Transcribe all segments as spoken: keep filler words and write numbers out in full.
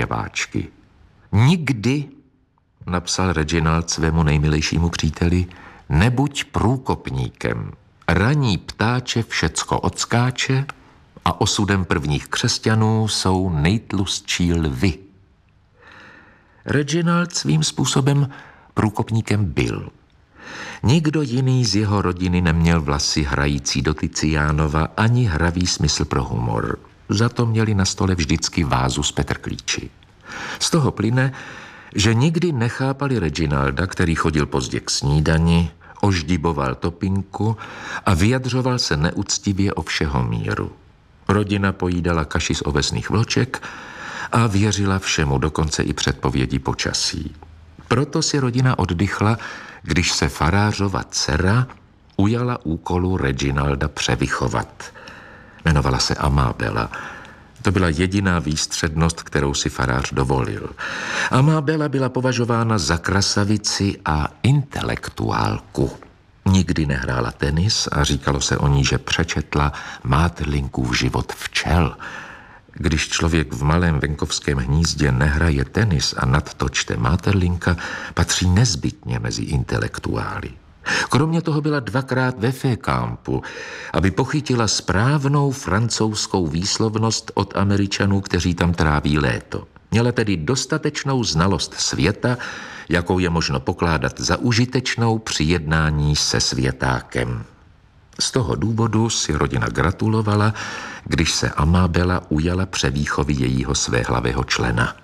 zpěváčky. Nikdy, napsal Reginald svému nejmilejšímu příteli, nebuď průkopníkem. Raní ptáče všecko odskáče a osudem prvních křesťanů jsou nejtlustší lvy. Reginald svým způsobem průkopníkem byl. Nikdo jiný z jeho rodiny neměl vlasy hrající do Tizianova ani hravý smysl pro humor. Za to měli na stole vždycky vázu z petrklíči. Z toho plyne, že nikdy nechápali Reginalda, který chodil pozdě k snídani, oždiboval topinku a vyjadřoval se neúctivě o všeho míru. Rodina pojídala kaši z ovesných vloček a věřila všemu, dokonce i předpovědi počasí. Proto si rodina oddychla, když se farářova dcera ujala úkolu Reginalda převychovat. Jmenovala se Amábela. To byla jediná výstřednost, kterou si farář dovolil. Amábela byla považována za krasavici a intelektuálku. Nikdy nehrála tenis a říkalo se o ní, že přečetla Máterlinkův život včel. Když člověk v malém venkovském hnízdě nehraje tenis a nadto čte Máterlinka, patří nezbytně mezi intelektuály. Kromě toho byla dvakrát ve Fécampu, aby pochytila správnou francouzskou výslovnost od Američanů, kteří tam tráví léto. Měla tedy dostatečnou znalost světa, jakou je možno pokládat za užitečnou při jednání se světákem. Z toho důvodu si rodina gratulovala, když se Amábela ujala převýchovy jejího svéhlavého člena.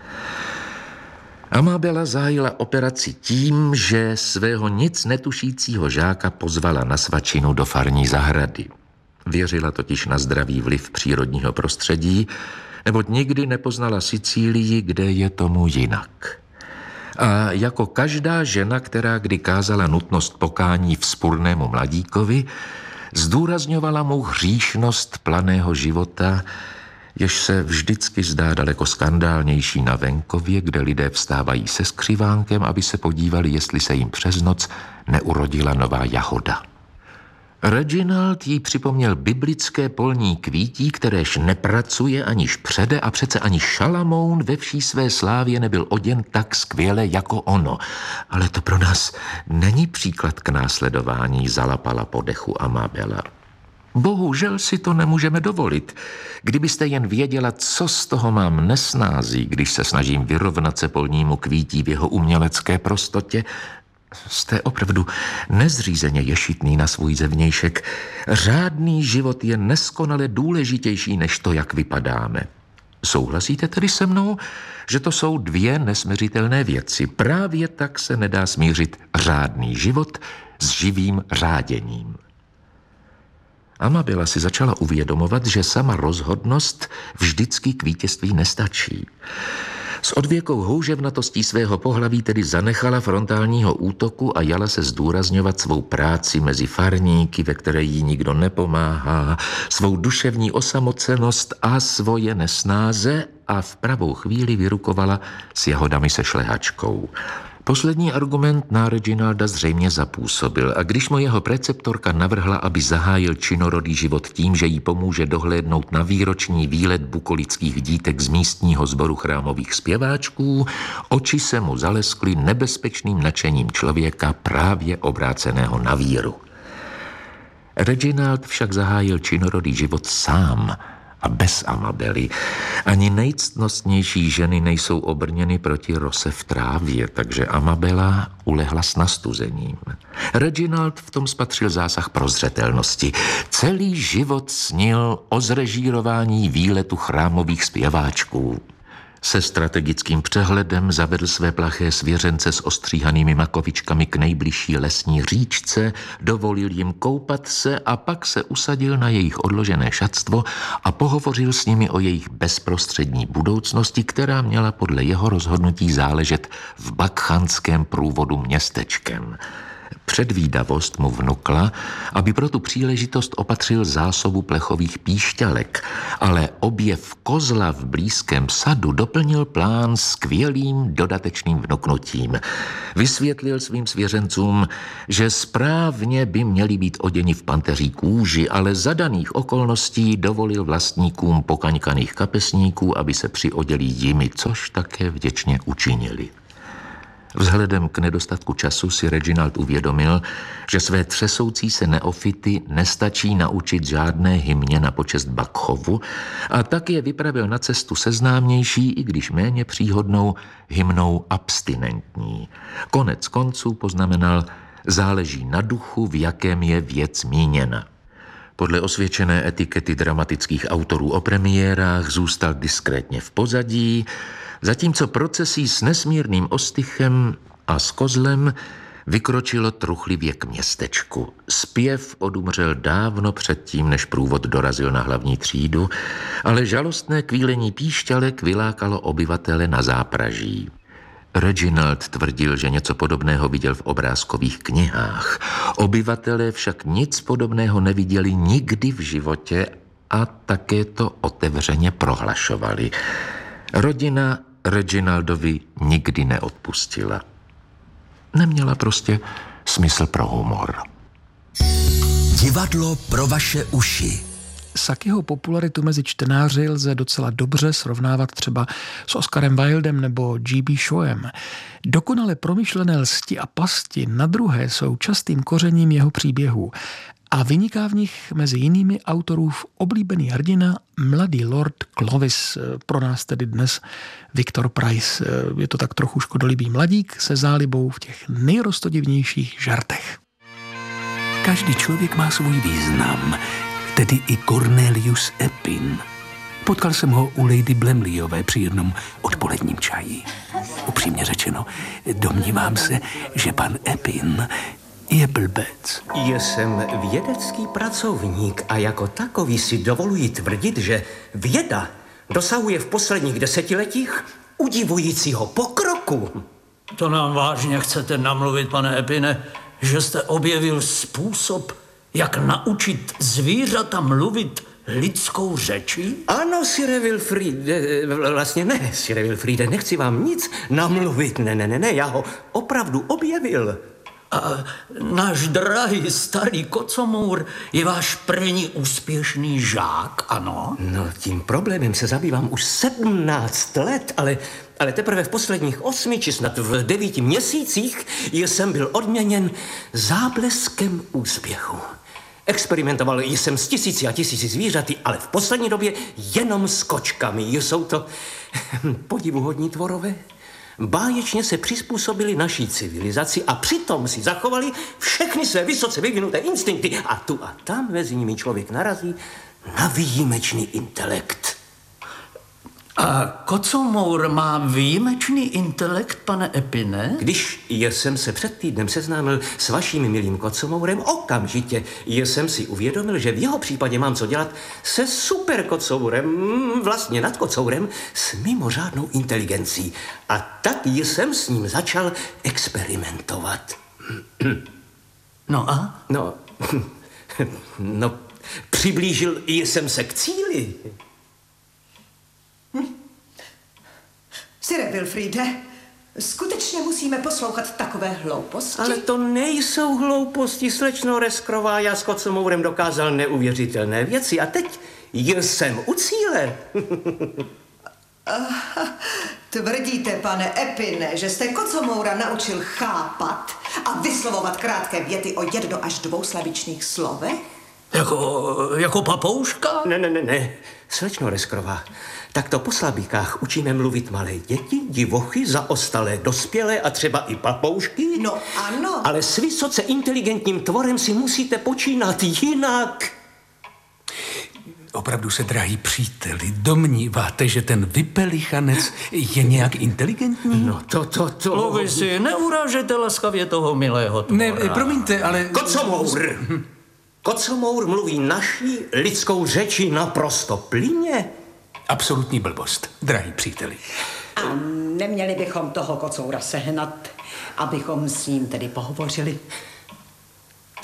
Amábela zahájila operaci tím, že svého nic netušícího žáka pozvala na svačinu do farní zahrady. Věřila totiž na zdravý vliv přírodního prostředí, neboť nikdy nepoznala Sicílii, kde je tomu jinak. A jako každá žena, která kdy kázala nutnost pokání vzpurnému mladíkovi, zdůrazňovala mu hříšnost planého života, jež se vždycky zdá daleko skandálnější na venkově, kde lidé vstávají se skřivánkem, aby se podívali, jestli se jim přes noc neurodila nová jahoda. Reginald jí připomněl biblické polní kvítí, kteréž nepracuje, aniž přede, a přece ani Šalamoun ve vší své slávě nebyl oděn tak skvěle jako ono. Ale to pro nás není příklad k následování, zalapala po dechu Amábela. Bohužel si to nemůžeme dovolit. Kdybyste jen věděla, co z toho mám nesnází, když se snažím vyrovnat se polnímu kvítí v jeho umělecké prostotě, jste opravdu nezřízeně ješitný na svůj zevnějšek. Řádný život je neskonale důležitější než to, jak vypadáme. Souhlasíte tedy se mnou, že to jsou dvě nesměřitelné věci? Právě tak se nedá smířit řádný život s živým řáděním. Amábela si začala uvědomovat, že sama rozhodnost vždycky k vítězství nestačí. S odvěkou houževnatostí svého pohlaví tedy zanechala frontálního útoku a jala se zdůrazňovat svou práci mezi farníky, ve které jí nikdo nepomáhá, svou duševní osamocenost a svoje nesnáze a v pravou chvíli vyrukovala s jahodami se šlehačkou. Poslední argument na Reginalda zřejmě zapůsobil a když mu jeho preceptorka navrhla, aby zahájil činorodý život tím, že jí pomůže dohlédnout na výroční výlet bukolických dítek z místního sboru chrámových zpěváčků, oči se mu zaleskly nebezpečným nadšením člověka právě obráceného na víru. Reginald však zahájil činorodý život sám a bez Amábely. Ani nejctnostnější ženy nejsou obrněny proti rose v trávě, takže Amábela ulehla s nastuzením. Reginald v tom spatřil zásah prozřetelnosti. Celý život snil o zrežírování výletu chrámových zpěváčků. Se strategickým přehledem zavedl své plaché svěřence s ostříhanými makovičkami k nejbližší lesní říčce, dovolil jim koupat se a pak se usadil na jejich odložené šatstvo a pohovořil s nimi o jejich bezprostřední budoucnosti, která měla podle jeho rozhodnutí záležet v bakchanském průvodu městečkem. Předvídavost mu vnukla, aby pro tu příležitost opatřil zásobu plechových píšťalek, ale objev kozla v blízkém sadu doplnil plán skvělým dodatečným vnuknutím. Vysvětlil svým svěřencům, že správně by měli být oděni v panteří kůži, ale za daných okolností dovolil vlastníkům pokaňkaných kapesníků, aby se přioděli jimi, což také vděčně učinili. Vzhledem k nedostatku času si Reginald uvědomil, že své třesoucí se neofity nestačí naučit žádné hymně na počest Bakchovu a tak je vypravil na cestu seznámnější, i když méně příhodnou, hymnou abstinentní. Konec konců poznamenal, záleží na duchu, v jakém je věc míněna. Podle osvědčené etikety dramatických autorů o premiérách zůstal diskrétně v pozadí, zatímco procesí s nesmírným ostychem a s kozlem vykročilo truchlivě k městečku. Zpěv odumřel dávno předtím, než průvod dorazil na hlavní třídu, ale žalostné kvílení píšťalek vylákalo obyvatele na zápraží. Reginald tvrdil, že něco podobného viděl v obrázkových knihách. Obyvatelé však nic podobného neviděli nikdy v životě a také to otevřeně prohlašovali. Rodina Reginaldovi nikdy neodpustila. Neměla prostě smysl pro humor. Divadlo pro vaše uši. Sakiho popularitu mezi čtenáři lze docela dobře srovnávat třeba s Oscarem Wildem nebo G B Shawem. Dokonale promyšlené lsti a pasti na druhé jsou častým kořením jeho příběhů a vyniká v nich mezi jinými autorův oblíbený hrdina, mladý lord Clovis, pro nás tedy dnes Viktor Price. Je to tak trochu škodolibý mladík se zálibou v těch nejrostodivnějších žartech. Každý člověk má svůj význam, tedy i Cornelius Epin. Potkal jsem ho u Lady Blemleyové při jednom odpoledním čaji. Upřímně řečeno, domnívám se, že pan Epin je blbec. Jsem vědecký pracovník a jako takový si dovoluji tvrdit, že věda dosahuje v posledních desetiletích udivujícího pokroku. To nám vážně chcete namluvit, pane Epine, že jste objevil způsob, jak naučit zvířata mluvit lidskou řečí? Ano, Sire Wilfriede, vlastně ne, Sire Wilfriede, nechci vám nic namluvit, ne, ne, ne, ne, já ho opravdu objevil. A náš drahý starý kocomour je váš první úspěšný žák, ano? No, tím problémem se zabývám už sedmnáct let, ale, ale teprve v posledních osmi, či snad v devíti měsících jsem byl odměněn zábleskem úspěchu. Experimentoval jsem s tisíci a tisíci zvířaty, ale v poslední době jenom s kočkami. Jsou to podivuhodní tvorové. Báječně se přizpůsobili naší civilizaci a přitom si zachovali všechny své vysoce vyvinuté instinkty. A tu a tam mezi nimi člověk narazí na výjimečný intelekt. A kocomour má výjimečný intelekt, pane Epine? Když jsem se před týdnem seznámil s vaším milým kocomourem, okamžitě jsem si uvědomil, že v jeho případě mám co dělat se super kocourem, vlastně nad kocourem, s mimořádnou inteligencí. A tak jsem s ním začal experimentovat. No a? No, no, přiblížil jsem se k cíli. Sire Wilfriede, skutečně musíme poslouchat takové hlouposti? Ale to nejsou hlouposti, slečno Reskrová. Já s kocomourem dokázal neuvěřitelné věci a teď jsem u cíle. Tvrdíte, pane Epine, že jste kocomoura naučil chápat a vyslovovat krátké věty o jedno až dvou slabičných slovech? Jako, jako papouška? Ne, ne, ne, ne. Slečno Reskrová, takto po slabíkách učíme mluvit malé děti, divochy, zaostalé dospělé a třeba i papoušky. No ano. Ale s vysoce inteligentním tvorem si musíte počínat jinak. Opravdu se, drahý příteli, domníváte, že ten vypelichanec je nějak inteligentní? No to, to, to... Mluví si, neurážete laskavě toho milého tvora. Ne, promiňte, ale... Kocomour! Kocomour mluví naší lidskou řeči naprosto plynně. Absolutní blbost, drahý příteli. A neměli bychom toho kocoura sehnat, abychom s ním tedy pohovořili?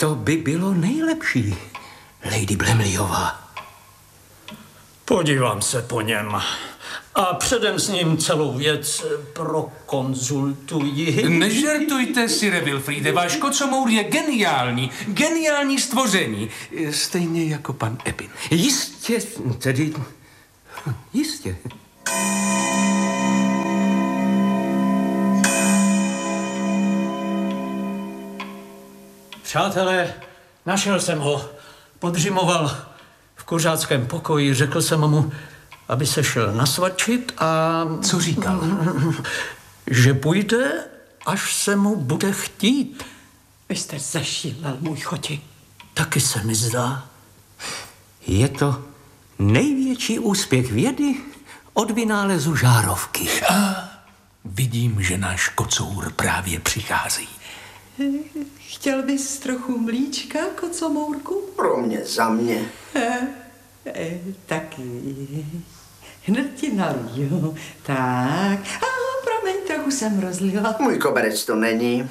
To by bylo nejlepší, Lady Blemleyová. Podívám se po něm a předem s ním celou věc prokonzultuji. Nežertujte si, Wilfriede, váš kocomour je geniální, geniální stvoření, stejně jako pan Eppin. Jistě, tedy jistě. Přátelé, našel jsem ho. Podřimoval v kuřáckém pokoji. Řekl jsem mu, aby se šel nasvačit a... Co říkal? Že půjde, až se mu bude chtít. Vy jste zašílel, můj choti. Taky se mi zdá. Je to největší úspěch vědy od vynálezu žárovky. A vidím, že náš kocour právě přichází. Chtěl bys trochu mlíčka, kocomourku? Pro mě, za mě. E, e, tak hned ti naliju. Tak. A promiň, trochu jsem rozlila. Můj koberec to není.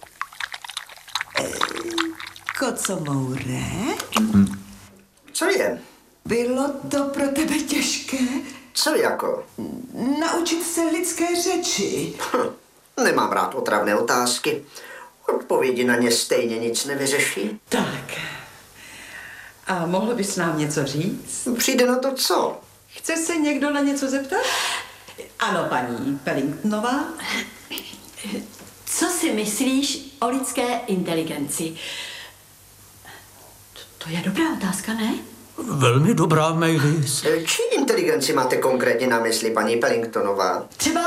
Kocomoure, Co je? bylo to pro tebe těžké Co jako? naučit se lidské řeči. Hm, nemám rád otravné otázky. Odpovědi na ně stejně nic nevyřeší. Tak. A mohl bys nám něco říct? Přijde na to co? Chce se někdo na něco zeptat? Ano, paní Pellingtonová. Co si myslíš o lidské inteligenci? To, to je dobrá otázka, ne? Velmi dobrá, Mavis. Čí inteligenci máte konkrétně na mysli, paní Pellingtonová? Třeba...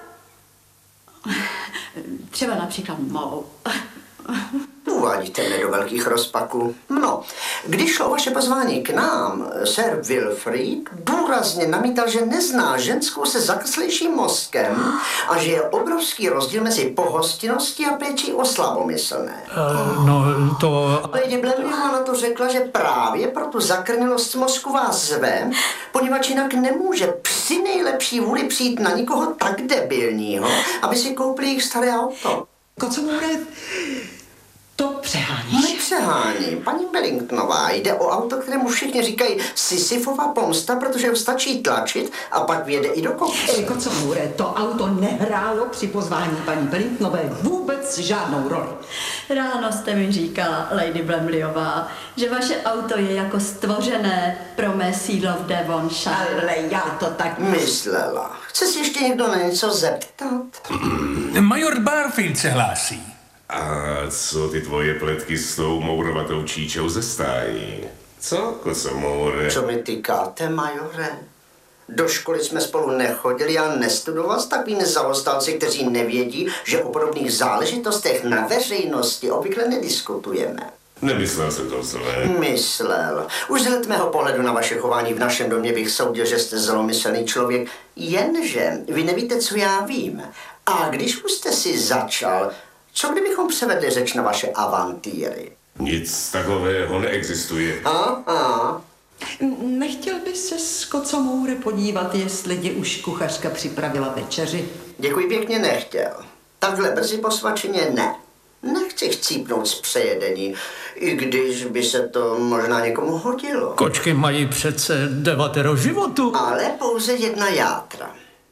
Třeba například mou. Uvádíte mne do velkých rozpaků. No, když šlo vaše pozvání k nám, Sir Wilfrid důrazně namítal, že nezná ženskou se zakyslejším mozkem a že je obrovský rozdíl mezi pohostinností a péčí o slabomyslné. Uh, no, to... Lady Blemleyová na to řekla, že právě pro tu zakrnělost mozku vás zve, poněvadž jinak nemůže při nejlepší vůli přijít na nikoho tak debilního, aby si koupili jejich staré auto. Kocomoure, to přeháníš. Nepřehání. Paní Pellingtonová, jde o auto, kterému všichni říkají Sisyfova pomsta, protože ho stačí tlačit a pak vjede i do kopce. Ej, Kocomoure, to auto nehrálo při pozvání paní Pellingtonové vůbec žádnou roli. Ráno jste mi říkala, Lady Blemleyová, že vaše auto je jako stvořené pro mé sídlo v Devonshire. Ale já to tak... Myslela. Chce si ještě někdo na něco zeptat? Major Barfield se hlásí. A co ty tvoje pletky s tou mourovatou číčou ze stájí? Co, kocomoure? Co mi tykáte, majore? Do školy jsme spolu nechodili a nestudoval s takovými zaostalci, kteří nevědí, že o podobných záležitostech na veřejnosti obvykle nediskutujeme. Nemyslel jsem to zlé. Myslel. Už z let mého pohledu na vaše chování v našem domě bych soudil, že jste zlomyslný člověk. Jenže vy nevíte, co já vím. A když už jste si začal, co kdybychom převedli řeč na vaše avantýry? Nic takového neexistuje. Aha. Nechtěl by se s Kocomoure podívat, jestli ti už kuchařka připravila večeři? Děkuji pěkně, nechtěl. Takhle brzy po svačině ne. Nechci chcípnout z přejedení, i když by se to možná někomu hodilo. Kočky mají přece devatero životu. Ale pouze jedna játra.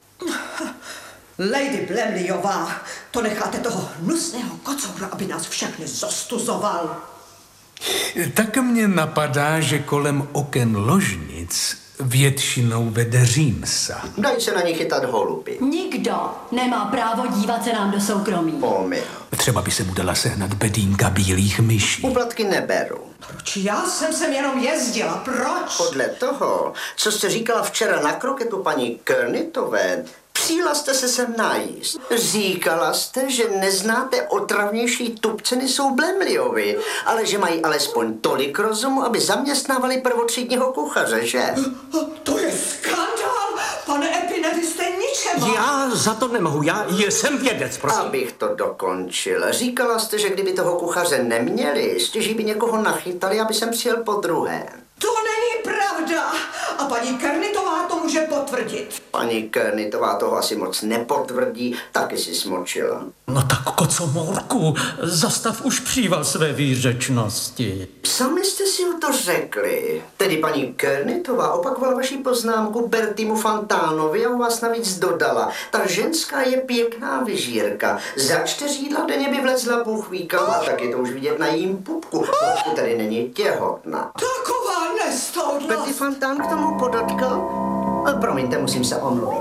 Lady Blemleyová, to necháte toho hnusného kocoura, aby nás všechny zostuzoval. Tak mě napadá, že kolem oken ložnic většinou vede římsa. Dají se na ně chytat holuby. Nikdo nemá právo dívat se nám do soukromí. Pomyl. Třeba by se mu dala sehnat bedínka bílých myší. Úplatky neberu. Proč já jsem sem jenom jezdila? Proč? Podle toho, co jste říkala včera na kroketu paní Kernitové, přijela jste se sem najíst. Říkala jste, že neznáte otravnější tupceny jsou Blemleyovi, ale že mají alespoň tolik rozumu, aby zaměstnávali prvotřídního kuchaře, že? To je skandál! Pane Eppine, vy jste ničema! Já za to nemohu, já jsem vědec, prosím. Abych to dokončil. Říkala jste, že kdyby toho kuchaře neměli, stěží by někoho nachytali, aby sem přijel po druhé. To není pravda! A paní Kernitová to může může potvrdit. Paní Kernitová toho asi moc nepotvrdí, taky si smočila. No tak Kocomourku, zastav už příval své výřečnosti. Sami jste si to řekli. Tedy paní Kernitová opakovala vaši poznámku Bertimu Fantánovi a u vás navíc dodala. Ta ženská je pěkná vyžírka. Za čtyři denně by vlezla Bůh ví kam, a tak je to už vidět na jím pupku, pokud tedy není těhotná. Taková nestoudnost. Berti Fantán k tomu podotkl? Promiňte, musím se omluvit.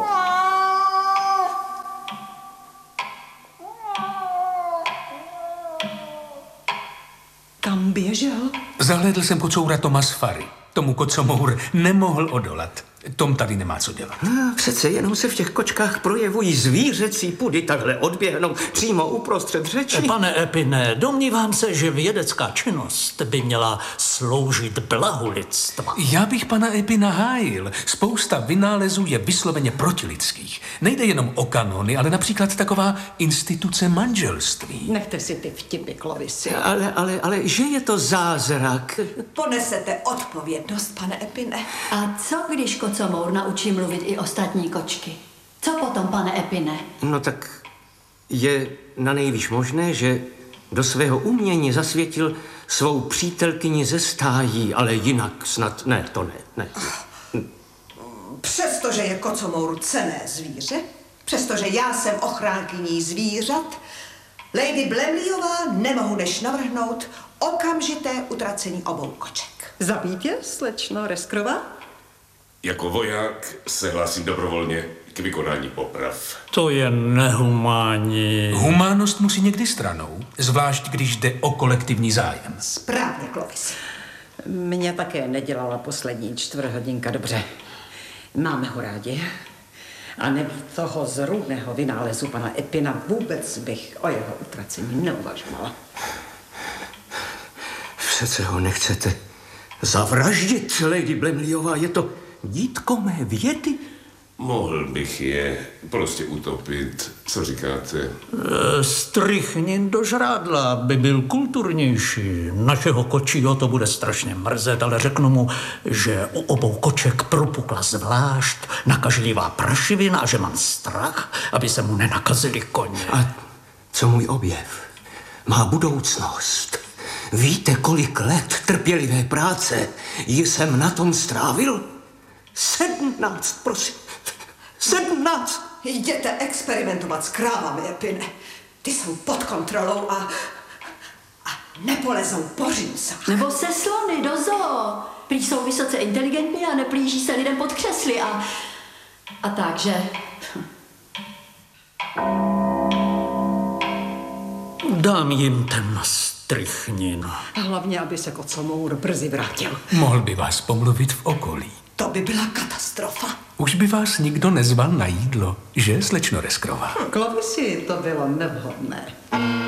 Kam běžel? Zahlédl jsem kocoura Thomas Fary. Tomu Kocomour nemohl odolat. Tom tady nemá co dělat. No, přece jenom se v těch kočkách projevují zvířecí pudy, takhle odběhnou přímo uprostřed řeči. Pane Epine, domnívám se, že vědecká činnost by měla sloužit blahu lidstva. Já bych pana Epina hájil. Spousta vynálezů je vysloveně protilidských. Nejde jenom o kanony, ale například taková instituce manželství. Nechte si ty vtipy, Clovisy. Ale, ale, ale, že je to zázrak. Ponesete odpovědnost, pane Epine. A co když Kocomour naučí mluvit i ostatní kočky? Co potom, pane Epine? No tak je na nejvíc možné, že do svého umění zasvětil svou přítelkyni ze stájí, ale jinak snad ne, to ne, ne. Přestože je Kocomour cenné zvíře, přestože já jsem ochránkyní zvířat, Lady Blemleyová nemohu než navrhnout okamžité utracení obou koček. Zabít je, slečno Reskrová? Jako voják se hlásím dobrovolně k vykonání poprav. To je nehumánní. Humánnost musí někdy stranou, zvlášť když jde o kolektivní zájem. Správně, Clovis. Mě také nedělala poslední čtvrthodinka dobře. Máme ho rádi. A nebýt toho zrůdného vynálezu pana Epina, vůbec bych o jeho utracení neuvažovala. Přece ho nechcete zavraždit, Lady Blemleyová, je to dítko mé vědy. Mohl bych je prostě utopit. Co říkáte? E, Strychnin do žrádla, by byl kulturnější. Našeho kočího to bude strašně mrzet, ale řeknu mu, že u obou koček propukla zvlášť nakažlivá prašivina a že mám strach, aby se mu nenakazili koně. A co můj objev? Má budoucnost. Víte, kolik let trpělivé práce jsem na tom strávil? Sedmnáct, prosím. Sedmnáct. Jděte experimentovat s krávami, Epine. Ty jsou pod kontrolou a, a nepolezou po římsách. Nebo se slony do zoo. Prý jsou vysoce inteligentní a neplíží se lidem pod křesly a... A takže... Dám jim ten strychnin. Hlavně, aby se Kocomour brzy vrátil. Mohl by vás pomluvit v okolí. To by byla katastrofa. Už by vás nikdo nezval na jídlo, že, slečno Reskrová? Clovisy, to bylo nevhodné.